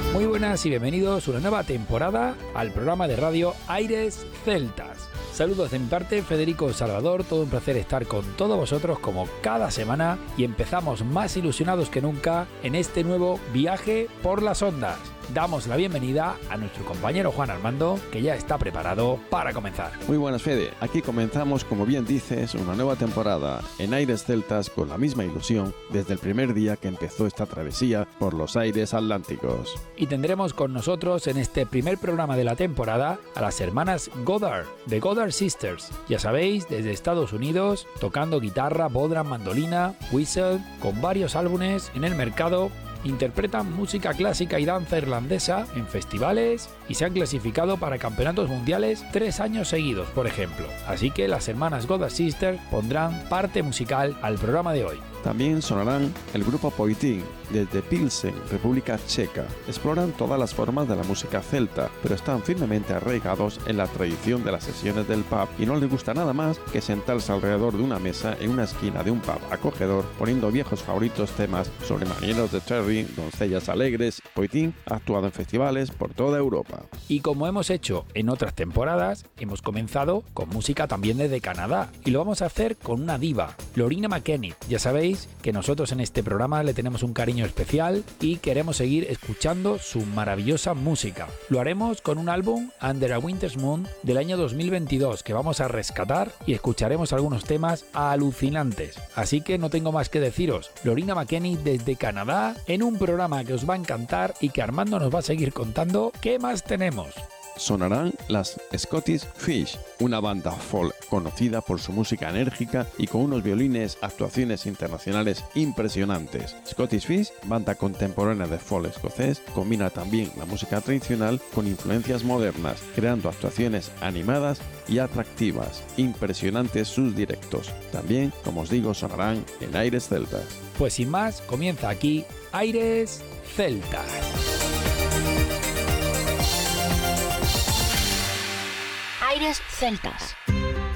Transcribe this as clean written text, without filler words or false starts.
Muy buenas y bienvenidos a una nueva temporada al programa de radio Aires Celtas. Saludos de mi parte, Federico Salvador, todo un placer estar con todos vosotros como cada semana y empezamos más ilusionados que nunca en este nuevo viaje por las ondas. Damos la bienvenida a nuestro compañero Juan Armando, que ya está preparado para comenzar. Muy buenas, Fede. Aquí comenzamos, como bien dices, una nueva temporada en Aires Celtas con la misma ilusión desde el primer día que empezó esta travesía por los aires atlánticos. Y tendremos con nosotros en este primer programa de la temporada a las hermanas Goddard, de Goddard Sisters. Ya sabéis, desde Estados Unidos, tocando guitarra, bodhrán, mandolina, whistle, con varios álbumes en el mercado. Interpretan música clásica y danza irlandesa en festivales y se han clasificado para campeonatos mundiales 3 años seguidos, por ejemplo. Así que las hermanas Goddard Sisters pondrán parte musical al programa de hoy. También sonarán el grupo Poitín, desde Pilsen, República Checa. Exploran todas las formas de la música celta, pero están firmemente arraigados en la tradición de las sesiones del pub y no les gusta nada más que sentarse alrededor de una mesa en una esquina de un pub acogedor, poniendo viejos favoritos temas sobre marineros de Terry, doncellas alegres. Poitín ha actuado en festivales por toda Europa. Y como hemos hecho en otras temporadas, hemos comenzado con música también desde Canadá y lo vamos a hacer con una diva, Loreena McKennitt. Ya sabéis que nosotros en este programa le tenemos un cariño especial y queremos seguir escuchando su maravillosa música. Lo haremos con un álbum, Under a Winter's Moon, del año 2022, que vamos a rescatar y escucharemos algunos temas alucinantes. Así que no tengo más que deciros, Loreena McKennitt desde Canadá, en un programa que os va a encantar y que Armando nos va a seguir contando qué más tenemos. Sonarán las Scottish Fish, una banda folk conocida por su música enérgica y con unos violines, actuaciones internacionales impresionantes. Scottish Fish, banda contemporánea de folk escocés, combina también la música tradicional con influencias modernas, creando actuaciones animadas y atractivas. Impresionantes sus directos. También, como os digo, sonarán en Aires Celtas. Pues sin más, comienza aquí Aires Celtas. Aires Celtas.